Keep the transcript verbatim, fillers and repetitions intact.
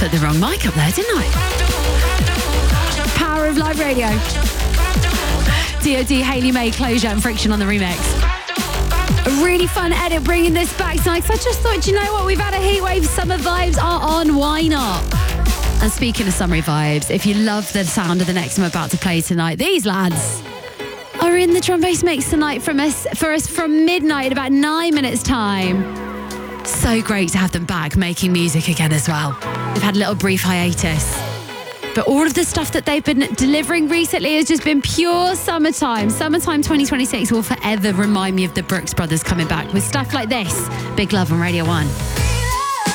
Put the wrong mic up there, didn't I? Power of live radio. D O D, Hayley May, Closure and Friction on the remix. A really fun edit bringing this back tonight. I just thought, you know what? We've had a heatwave. Summer vibes are on. Why not? And speaking of summery vibes, if you love the sound of the next I'm about to play tonight, these lads are in the drum bass mix tonight from us, for us from midnight in about nine minutes time. So great to have them back making music again as well. They've had a little brief hiatus. But all of the stuff that they've been delivering recently has just been pure summertime. Summertime twenty twenty-six will forever remind me of the Brooks Brothers coming back with stuff like this. Big love on Radio one.